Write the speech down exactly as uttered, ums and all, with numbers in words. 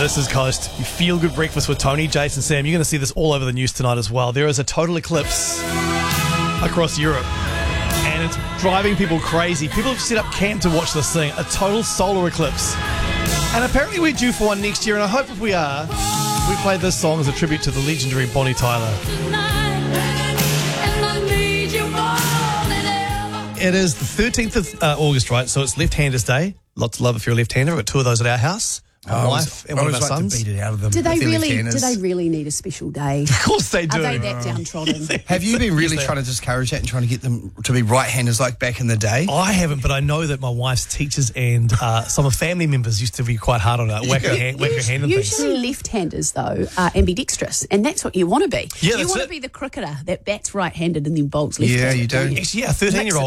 This is Coast. You feel good breakfast with Tony, Jason, Sam. You're going to see this all over the news tonight as well. There is a total eclipse across Europe, and it's driving people crazy. People have set up camp to watch this thing, a total solar eclipse. And apparently we're due for one next year, and I hope if we are, we play this song as a tribute to the legendary Bonnie Tyler. It is the thirteenth of uh, August, right? So it's Left-Handers Day. Lots of love if you're a left-hander. We've got two of those at our house. My oh, wife and one of our like sons. To beat it out of them. Do they really? Do left-handers. they really need a special day? Of course they do. Are they that downtrodden? Have you been really Yes, trying to discourage that and trying to get them to be right-handers like back in the day? I haven't, but I know that my wife's teachers and uh, some of family members used to be quite hard on it. Whack her hand, whack her hand and things. Usually left-handers, though, are ambidextrous, and that's what you want to be. Yeah, you that's want it. to be the cricketer that bats right-handed and then bowls left-handed. Yeah, you do. don't you? Actually, yeah, a thirteen-year-old